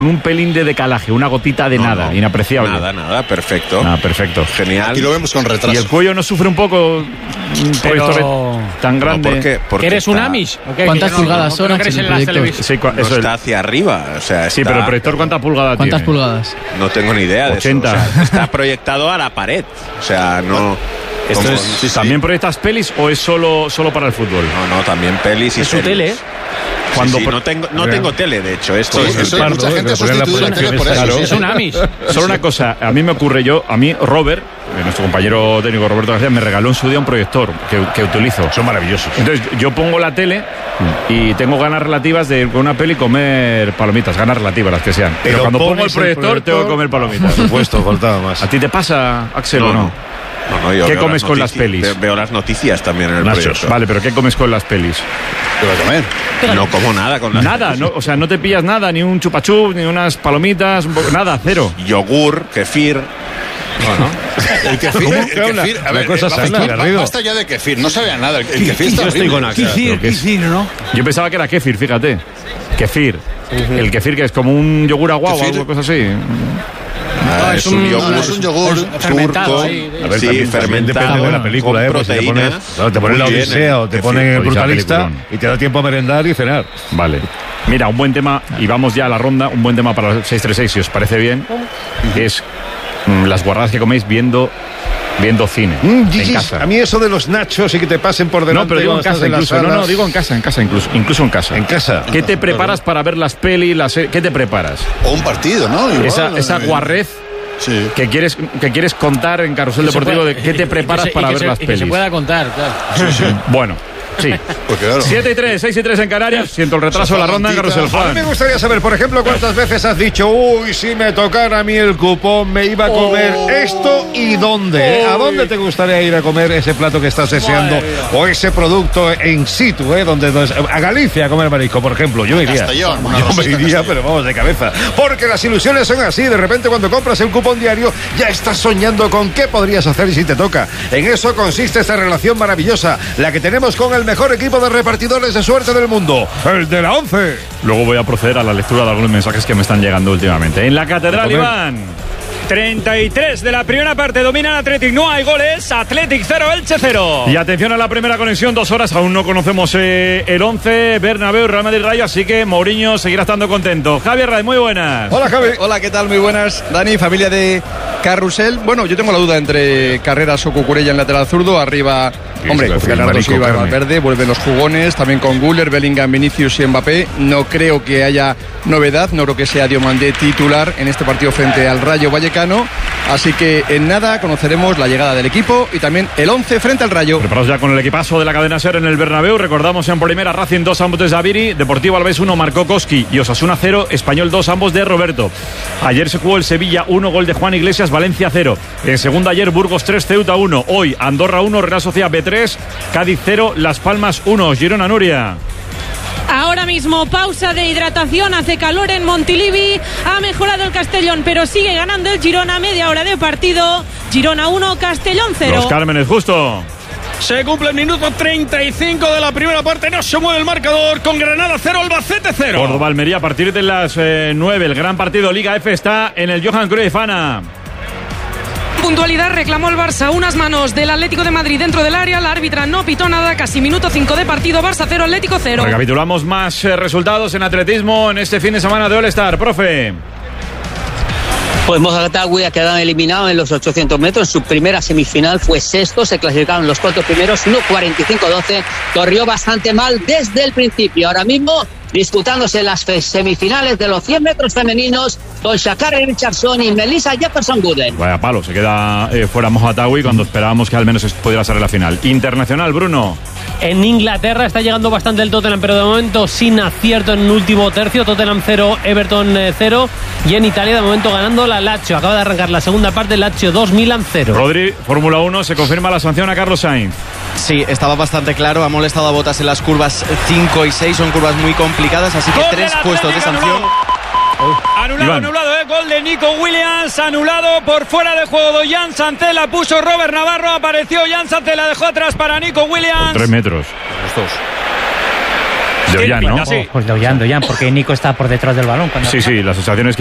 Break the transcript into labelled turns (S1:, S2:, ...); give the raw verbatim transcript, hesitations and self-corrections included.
S1: un pelín de decalaje, una gotita de no, nada, no, inapreciable.
S2: Nada, nada, perfecto.
S1: Ah, perfecto.
S2: Genial.
S3: Aquí lo vemos con retraso.
S1: Y el cuello no sufre un poco un
S4: Pero...
S1: tan grande.
S2: No, ¿por qué? Porque
S4: ¿Eres
S2: está...
S4: un Amish?
S5: Okay, ¿Cuántas pulgadas son?
S4: No, no, no en las televisiones.
S1: Sí,
S2: no
S1: eso
S2: está
S1: es...
S2: hacia arriba. O sea, está...
S1: Sí, pero el proyector, ¿cuántas pulgadas
S5: ¿Cuántas
S1: tiene?
S5: pulgadas?
S2: No tengo ni idea de
S1: ochenta.
S2: eso. O sea, está proyectado a la pared. O sea, no...
S1: Bueno, esto
S2: como...
S1: es,
S2: sí, sí.
S1: ¿También proyectas pelis o es solo, solo para el fútbol?
S2: No, no, también pelis y
S4: es su
S2: series.
S4: tele, ¿eh?
S2: Cuando sí, sí, no tengo no tengo tele, de hecho. Esto
S3: sí,
S2: es
S3: eso,
S2: el
S3: mucha
S2: pardo,
S3: gente ha sustituido la tele por eso.
S1: Claro.
S3: Sí,
S4: es un Amish.
S1: Solo una cosa, a mí me ocurre yo, a mí Robert, nuestro compañero técnico Roberto García, me regaló en su día un proyector que, que utilizo.
S6: Son maravillosos.
S1: Entonces yo pongo la tele y tengo ganas relativas de con una peli comer palomitas, ganas relativas las que sean. Pero, Pero cuando pongo el proyector, el proyector tengo que comer palomitas.
S6: Por supuesto, faltaba más.
S1: ¿A ti te pasa, Axel,
S2: no,
S1: o no?
S2: no. No, no, yo
S1: ¿Qué
S2: veo
S1: comes
S2: las
S1: con las pelis?
S2: Veo las noticias también en el
S1: Nachos.
S2: proyector.
S1: Vale, pero ¿qué comes con las pelis?
S3: ¿Qué vas a comer?
S2: No como nada con las
S1: Nada, no, o sea, no te pillas nada, ni un chupachup, ni unas palomitas, un poco, nada, cero.
S2: Yogur, kefir.
S3: El kefir, el kefir, a ver,
S6: cosa
S3: basta,
S6: sana,
S3: basta, basta ya de kefir, no sabe a nada. El, el kefir está
S6: Yo estoy con
S3: horrible.
S6: Axel.
S4: Kefir, ¿no?
S1: Yo pensaba que era kefir, fíjate. Kefir. Uh-huh. El kefir que es como un yogur aguado o algo cosa así.
S2: Ah,
S4: no,
S2: es, un yogur,
S3: no, es un yogur
S2: turco.
S4: Ahí,
S6: a ver,
S2: sí,
S6: también,
S2: fermentado.
S6: Depende de la película, ¿eh? Pues si te pones, claro, te ponen la Odisea o te
S2: Kefir.
S6: ponen el
S1: Odisea,
S6: Brutalista
S1: peliculón.
S6: y te da tiempo a merendar y cenar.
S1: Vale. Mira, un buen tema, y vamos ya a la ronda, un buen tema para el seis tres seis, si os parece bien, es mm, las guarradas que coméis viendo viendo cine
S6: Mm,
S1: en
S6: Gigi,
S1: casa.
S6: a mí eso de los nachos y que te pasen por delante.
S1: No, pero digo en
S6: cuando estás
S1: casa
S6: las
S1: incluso. No,
S6: salas.
S1: no, digo en casa, en casa incluso, incluso en casa.
S6: En casa.
S1: ¿Qué te preparas para ver las pelis, las se- ¿qué te preparas?
S3: O un partido, ¿no? Igual,
S1: Esa,
S3: ¿no?
S1: esa guarrez
S3: Sí.
S1: que quieres que quieres contar en Carrusel
S4: Que se
S1: Deportivo
S4: pueda-
S1: de qué te
S4: y- y
S1: preparas
S4: que se-
S1: para
S4: y que
S1: ver
S4: se-
S1: las
S4: y que
S1: pelis.
S4: se pueda contar, claro.
S1: Bueno, sí.
S3: Pues claro.
S1: siete y tres, seis y tres en Canarias. Siento el retraso de la ronda en Carrusel
S6: A mí
S1: Fan.
S6: me gustaría saber, por ejemplo, cuántas veces has dicho, uy, si me tocara a mí el cupón, me iba a comer
S4: Oh.
S6: esto y dónde. ¿eh? ¿A dónde te gustaría ir a comer ese plato que estás deseando o ese producto en situ, eh, donde no es- a Galicia a comer marisco, por ejemplo? Yo me iría.
S3: Castellón, una
S6: Yo me
S3: rosita
S6: iría,
S3: Castellón.
S6: pero vamos de cabeza. Porque las ilusiones son así. De repente, cuando compras el cupón diario, ya estás soñando con qué podrías hacer si te toca. En eso consiste esta relación maravillosa, la que tenemos con el mejor equipo de repartidores de suerte del mundo, el de la ONCE.
S1: Luego voy a proceder a la lectura de algunos mensajes que me están llegando últimamente. En la Catedral,
S6: Joder.
S1: Iván.
S4: treinta y tres de la primera parte, domina el Athletic, no hay goles, Athletic cero, Elche cero.
S1: Y atención a la primera conexión, dos horas, aún no conocemos eh, el once, Bernabéu, Real Madrid, Rayo, así que Mourinho seguirá estando contento. Javier Ray, muy buenas.
S6: Hola, Javi.
S7: Hola, ¿qué tal? Muy buenas, Dani, familia de Carrusel. Bueno, yo tengo la duda entre Carreras o Cucurella en lateral zurdo, arriba,
S6: Sí,
S7: hombre,
S6: sí,
S7: Leonardo
S6: Marico,
S7: Silva y
S6: carne.
S7: Valverde, vuelven los jugones, también con Güler, Bellingham, Vinicius y Mbappé. No creo que haya novedad, no creo que sea Diomandé titular en este partido frente al Rayo Vallecano. Así que en nada conoceremos la llegada del equipo y también el once frente al Rayo.
S1: Preparados ya con el equipazo de la cadena SER en el Bernabéu. Recordamos en primera Racing dos, ambos de Zaviri, Deportivo Alavés uno, Marcó Koski y Osasuna cero, Español dos, ambos de Roberto. Ayer se jugó el Sevilla uno, gol de Juan Iglesias, Valencia cero. En segunda ayer Burgos tres, Ceuta uno. Hoy Andorra uno, Real Sociedad B tres, Cádiz cero, Las Palmas uno. Girona, Nuria.
S8: Ahora mismo pausa de hidratación, hace calor en Montilivi, ha mejorado el Castellón, pero sigue ganando el Girona, media hora de partido, Girona uno, Castellón cero.
S1: Los Cármenes, justo.
S4: Se cumple el minuto treinta y cinco de la primera parte, no se mueve el marcador, con Granada cero, Albacete cero.
S1: Córdoba, Almería, a partir de las eh, nueve, el gran partido Liga F está en el Johan Cruyff. Ana.
S9: Puntualidad, reclamó el Barça, unas manos del Atlético de Madrid dentro del área, la árbitra no pitó nada, casi minuto cinco de partido, Barça cero, Atlético cero.
S1: Recapitulamos más eh, resultados en atletismo en este fin de semana de All-Star, profe.
S10: Pues Mozambique ha quedado eliminado en los ochocientos metros. En su primera semifinal fue sexto. Se clasificaron los cuatro primeros. uno cuarenta y cinco doce. Corrió bastante mal desde el principio. Ahora mismo disputándose las semifinales de los cien metros femeninos con Sha'Carri Richardson y Melissa Jefferson-Gooden.
S1: Vaya palo, se queda eh, fuera Mozambique cuando esperábamos que al menos pudiera ser la final. Internacional, Bruno.
S4: En Inglaterra está llegando bastante el Tottenham, pero de momento sin acierto en el último tercio. Tottenham cero, Everton cero. Y en Italia de momento ganando la Lazio. Acaba de arrancar la segunda parte, Lazio dos, Milan cero.
S1: Rodri, Fórmula uno, se confirma la sanción a Carlos Sainz.
S11: Sí, estaba bastante claro. Ha molestado a Bottas en las curvas cinco y seis. Son curvas muy complicadas, así que
S4: Gol
S11: tres
S4: del
S11: puestos de
S4: Atlético,
S11: sanción.
S4: Anulado,
S1: Iván.
S4: anulado, eh. Gol de Nico Williams, anulado por fuera de juego de Jan Santella, puso Robert Navarro, apareció Jan Santella, dejó atrás para Nico Williams.
S1: Con tres metros.
S6: Los dos.
S1: De Ollán, ¿no?
S5: Pues de Ollán, de Ollán, porque Nico está por detrás del balón. Cuando
S1: sí, sí, la sensación es que